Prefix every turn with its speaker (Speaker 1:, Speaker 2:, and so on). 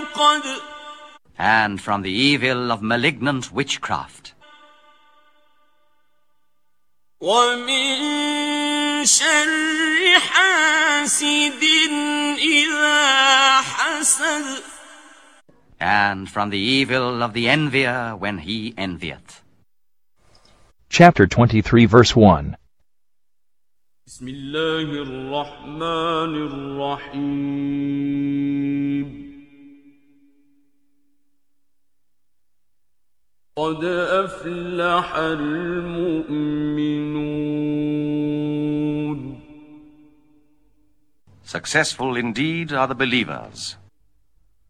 Speaker 1: الْعُقَدِ
Speaker 2: and from the evil of malignant witchcraft.
Speaker 1: وَمِن شَرِّ حَاسِدٍ إِذَا حَسَدَ
Speaker 2: And from the evil of the envier when he envieth.
Speaker 3: Chapter 23, verse 1.
Speaker 1: بسم الله الرحمن الرحيم قد أفلح المؤمنون
Speaker 2: Successful indeed are the believers.